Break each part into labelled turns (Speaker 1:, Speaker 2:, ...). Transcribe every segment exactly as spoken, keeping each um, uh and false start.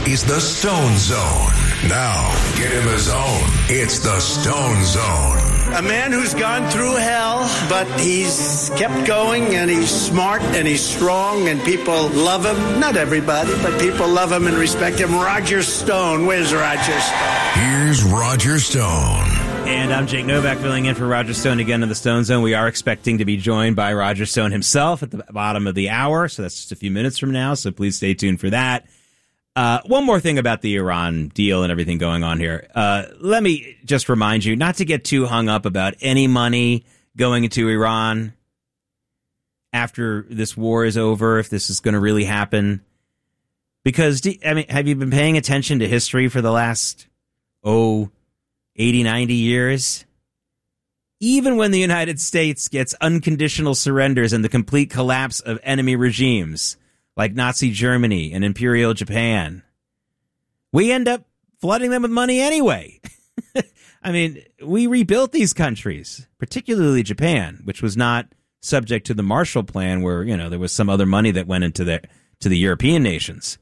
Speaker 1: is the Stone Zone. Now, get in the zone. It's the Stone Zone.
Speaker 2: A man who's gone through hell, but he's kept going, and he's smart, and he's strong, and people love him. Not everybody, but people love him and respect him. Roger Stone. Where's Roger Stone?
Speaker 1: Here's Roger Stone.
Speaker 3: And I'm Jake Novak, filling in for Roger Stone again in the Stone Zone. We are expecting to be joined by Roger Stone himself at the bottom of the hour, so that's just a few minutes from now, so please stay tuned for that. Uh, one more thing about the Iran deal and everything going on here. Uh, let me just remind you not to get too hung up about any money going into Iran after this war is over, if this is going to really happen. Because, I mean, have you been paying attention to history for the last, oh, eighty, ninety years? Even when the United States gets unconditional surrenders and the complete collapse of enemy regimes, like Nazi Germany and Imperial Japan, we end up flooding them with money anyway. I mean, we rebuilt these countries, particularly Japan, which was not subject to the Marshall Plan, where, you know, there was some other money that went into the to the European nations.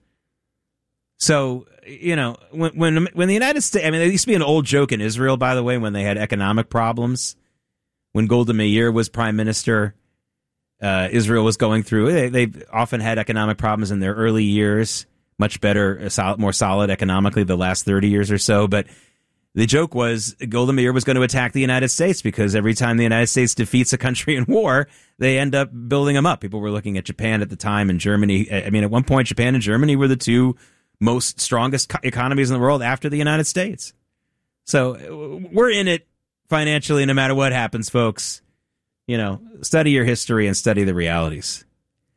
Speaker 3: So, you know, when when when the United States, I mean, there used to be an old joke in Israel, by the way, when they had economic problems, when Golda Meir was prime minister. Uh, Israel was going through. They, they've often had economic problems in their early years, much better, solid, more solid economically the last thirty years or so. But the joke was Golda Meir was going to attack the United States because every time the United States defeats a country in war, they end up building them up. People were looking at Japan at the time and Germany. I mean, at one point, Japan and Germany were the two most strongest co- economies in the world after the United States. So we're in it financially no matter what happens, folks. You know, study your history and study the realities.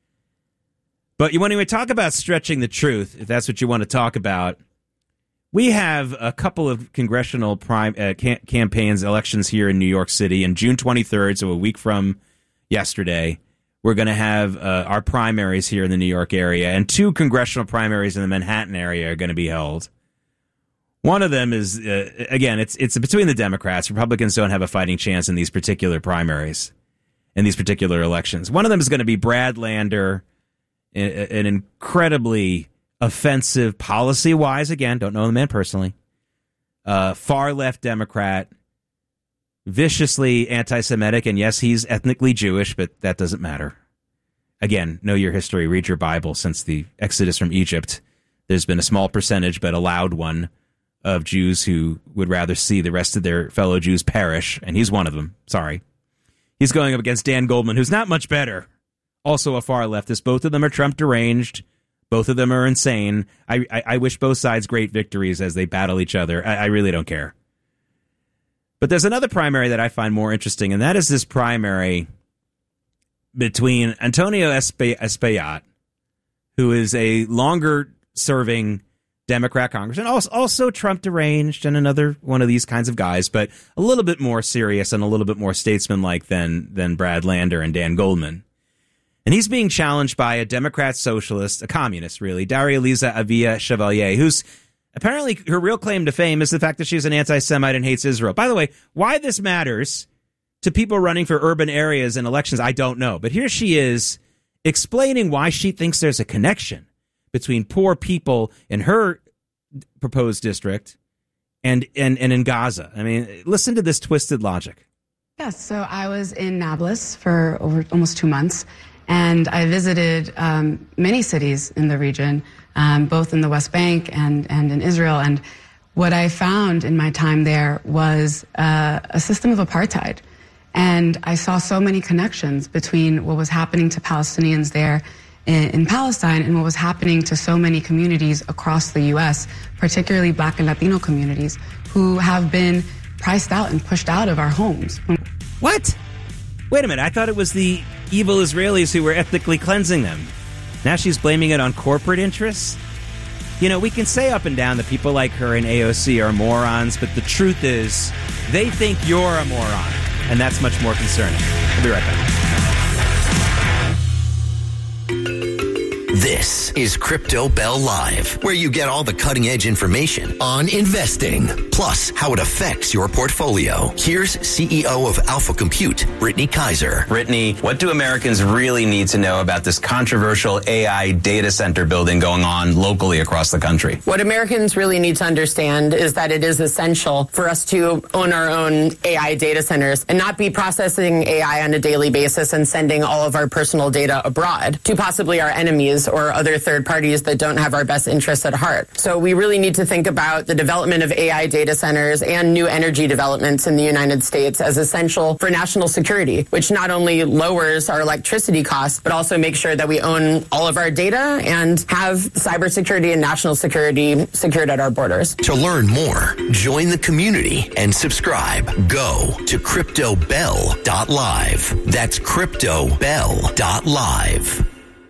Speaker 3: But when we talk about stretching the truth, if that's what you want to talk about, we have a couple of congressional prime uh, cam- campaigns, elections here in New York City. On June twenty-third, so a week from yesterday, we're going to have uh, our primaries here in the New York area, and two congressional primaries in the Manhattan area are going to be held. One of them is, uh, again, it's it's between the Democrats. Republicans don't have a fighting chance in these particular primaries, in these particular elections. One of them is going to be Brad Lander, an incredibly offensive policy-wise, again, don't know the man personally, uh, far-left Democrat, viciously anti-Semitic, and yes, he's ethnically Jewish, but that doesn't matter. Again, know your history, read your Bible. Since the Exodus from Egypt, there's been a small percentage, but a loud one, of Jews who would rather see the rest of their fellow Jews perish, and he's one of them. Sorry. He's going up against Dan Goldman, who's not much better. Also a far leftist. Both of them are Trump deranged. Both of them are insane. I, I, I wish both sides great victories as they battle each other. I, I really don't care. But there's another primary that I find more interesting, and that is this primary between Antonio Espaillat, who is a longer-serving Democrat congressman, also, also Trump deranged, and another one of these kinds of guys, but a little bit more serious and a little bit more statesmanlike than than Brad Lander and Dan Goldman. And he's being challenged by a Democrat socialist, a communist, really, Daria-Liza Avila Chevalier, who's apparently her real claim to fame is the fact that she's an anti-Semite and hates Israel. By the way, why this matters to people running for urban areas in elections, I don't know. But here she is explaining why she thinks there's a connection between poor people in her proposed district and, and, and in Gaza. I mean, listen to this twisted logic.
Speaker 4: Yes, so I was in Nablus for over almost two months, and I visited um, many cities in the region, um, both in the West Bank and, and in Israel. And what I found in my time there was uh, a system of apartheid. And I saw so many connections between what was happening to Palestinians there in Palestine and what was happening to so many communities across the U S, particularly Black and Latino communities, who have been priced out and pushed out of our homes.
Speaker 3: What? Wait a minute, I thought it was the evil Israelis who were ethnically cleansing them. Now she's blaming it on corporate interests? You know, we can say up and down that people like her and A O C are morons, but the truth is, they think you're a moron, and that's much more concerning. I'll be right back.
Speaker 5: This is Crypto Bell Live, where you get all the cutting-edge information on investing, plus how it affects your portfolio. Here's C E O of Alpha Compute, Brittany Kaiser.
Speaker 6: Brittany, what do Americans really need to know about this controversial A I data center building going on locally across the country?
Speaker 7: What Americans really need to understand is that it is essential for us to own our own A I data centers and not be processing A I on a daily basis and sending all of our personal data abroad to possibly our enemies or other third parties that don't have our best interests at heart. So we really need to think about the development of A I data centers and new energy developments in the United States as essential for national security, which not only lowers our electricity costs, but also makes sure that we own all of our data and have cybersecurity and national security secured at our borders.
Speaker 5: To learn more, join the community and subscribe. Go to crypto bell dot live. That's crypto bell dot live.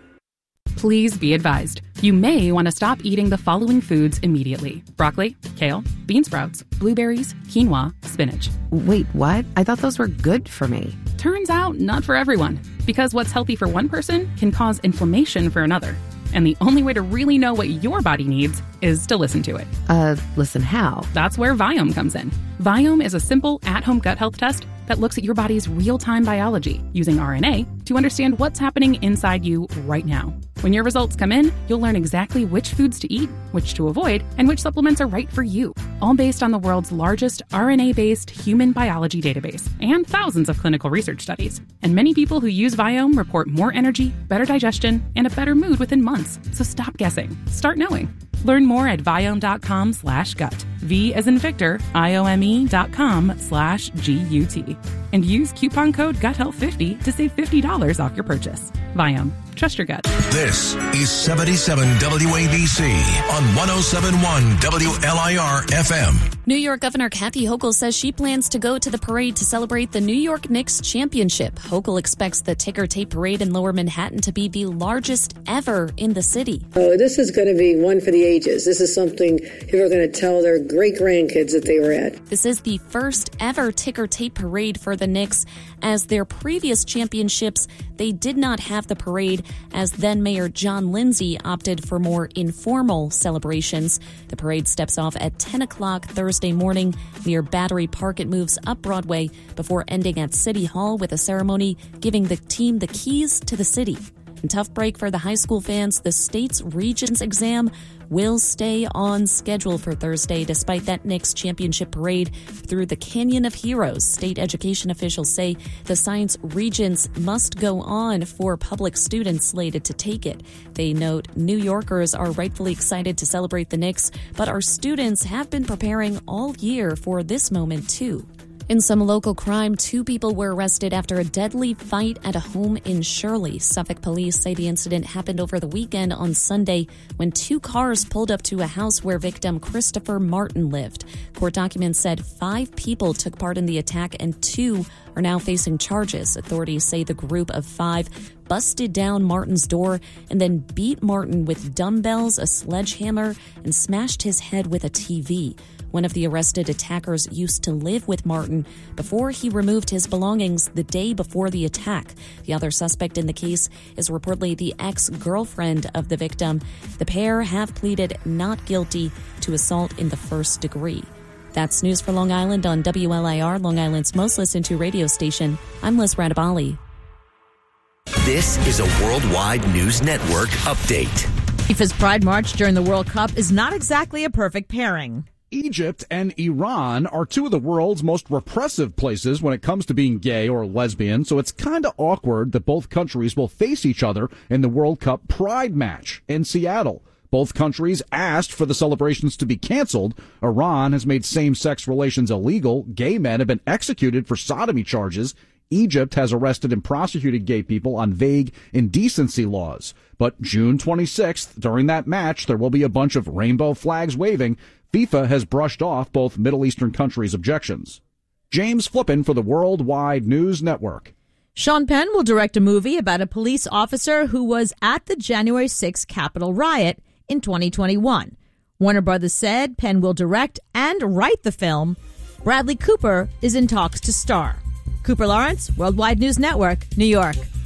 Speaker 8: Please be advised, you may want to stop eating the following foods immediately. Broccoli, kale, bean sprouts, blueberries, quinoa, spinach.
Speaker 9: Wait, what? I thought those were good for me.
Speaker 8: Turns out, not for everyone. Because what's healthy for one person can cause inflammation for another. And the only way to really know what your body needs is to listen to it.
Speaker 9: Uh, listen how?
Speaker 8: That's where Viome comes in. Viome is a simple at-home gut health test that looks at your body's real-time biology using R N A to understand what's happening inside you right now. When your results come in, you'll learn exactly which foods to eat, which to avoid, and which supplements are right for you, all based on the world's largest R N A-based human biology database and thousands of clinical research studies. And many people who use Viome report more energy, better digestion, and a better mood within months. So stop guessing. Start knowing. Learn more at Viome.com slash gut. V as in Victor, I-O-M-E dot com slash G-U-T. And use coupon code gut health fifty to save fifty dollars off your purchase. Viome. Trust your gut.
Speaker 1: This is seventy-seven W A B C on one oh seven point one W L I R F M.
Speaker 10: New York Governor Kathy Hochul says she plans to go to the parade to celebrate the New York Knicks championship. Hochul expects the ticker tape parade in Lower Manhattan to be the largest ever in the city.
Speaker 11: Oh, this is going to be one for the ages. This is something people are going to tell their great-grandkids that they were at.
Speaker 10: This is the first ever ticker tape parade for the Knicks. As their previous championships, they did not have the parade, as then Mayor John Lindsay opted for more informal celebrations. The parade steps off at ten o'clock Thursday morning near Battery Park. It moves up Broadway before ending at City Hall with a ceremony giving the team the keys to the city. And tough break for the high school fans. The state's Regents exam will stay on schedule for Thursday despite that Knicks championship parade through the Canyon of Heroes. State education officials say the science Regents must go on for public students slated to take it. They note New Yorkers are rightfully excited to celebrate the Knicks, but our students have been preparing all year for this moment too. In some local crime, two people were arrested after a deadly fight at a home in Shirley. Suffolk police say the incident happened over the weekend on Sunday when two cars pulled up to a house where victim Christopher Martin lived. Court documents said five people took part in the attack and two are now facing charges. Authorities say the group of five busted down Martin's door and then beat Martin with dumbbells, a sledgehammer, and smashed his head with a T V. One of the arrested attackers used to live with Martin before he removed his belongings the day before the attack. The other suspect in the case is reportedly the ex-girlfriend of the victim. The pair have pleaded not guilty to assault in the first degree. That's news for Long Island on W L I R, Long Island's most listened to radio station. I'm Liz Radabali.
Speaker 5: This is a Worldwide News Network update.
Speaker 12: FIFA's Pride March during the World Cup is not exactly a perfect pairing.
Speaker 13: Egypt and Iran are two of the world's most repressive places when it comes to being gay or lesbian, so it's kind of awkward that both countries will face each other in the World Cup Pride match in Seattle. Both countries asked for the celebrations to be canceled. Iran has made same-sex relations illegal. Gay men have been executed for sodomy charges. Egypt has arrested and prosecuted gay people on vague indecency laws. But June twenty-sixth, during that match, there will be a bunch of rainbow flags waving. FIFA has brushed off both Middle Eastern countries' objections. James Flippin for the Worldwide News Network.
Speaker 12: Sean Penn will direct a movie about a police officer who was at the January sixth Capitol riot in twenty twenty-one. Warner Brothers said Penn will direct and write the film. Bradley Cooper is in talks to star. Cooper Lawrence, Worldwide News Network, New York.